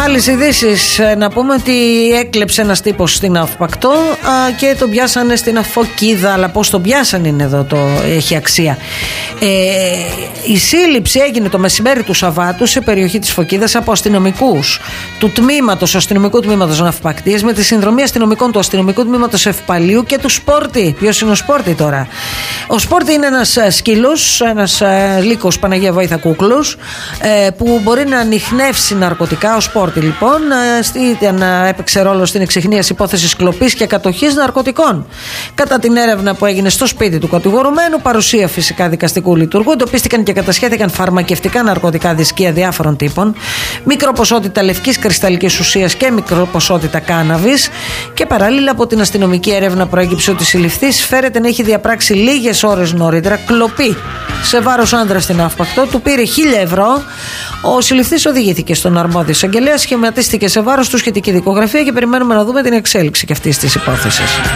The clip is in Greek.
Άλλες ειδήσεις, να πούμε ότι έκλεψε ένας τύπος στην Αυπακτό και τον πιάσανε στην Αφοκίδα. Αλλά πώς τον πιάσανε είναι εδώ, το έχει αξία. Η σύλληψη έγινε το μεσημέρι του Σαββάτου σε περιοχή της Φωκίδας από αστυνομικούς του αστυνομικού τμήματος Ναυπακτίας με τη συνδρομή αστυνομικών του αστυνομικού τμήματος Ευπαλίου και του Σπόρτη. Ποιος είναι ο Σπόρτη τώρα? Ο Σπόρτη είναι ένας σκύλος, ένας λύκος Παναγία Βόηθα κούκλος, που μπορεί να ανιχνεύσει ναρκωτικά. Ο Σπόρτη λοιπόν έπαιξε ρόλο στην εξιχνίαση υπόθεσης κλοπής και κατοχής ναρκωτικών. Κατά την έρευνα που έγινε στο σπίτι του κατηγορουμένου, παρουσία φυσικά δικαστικού λειτουργού, εντοπίστηκαν και κατασχέθηκαν φαρμακευτικά ναρκωτικά δισκεία διάφορων τύπων, μικροποσότητα λευκής κρυσταλλικής ουσίας και μικροποσότητα κάναβης. Και παράλληλα, από την αστυνομική έρευνα προέκυψε ότι η συλληφθής φέρεται να έχει διαπράξει λίγες ώρες νωρίτερα κλοπή σε βάρος άνδρα στην Αύπακτο. Του πήρε 1.000 ευρώ. Ο συλληφθής οδηγήθηκε στον αρμόδιο εισαγγελέα, σχηματίστηκε σε βάρος του σχετική δικογραφία και περιμένουμε να δούμε την εξέλιξη και αυτής της υπόθεσης.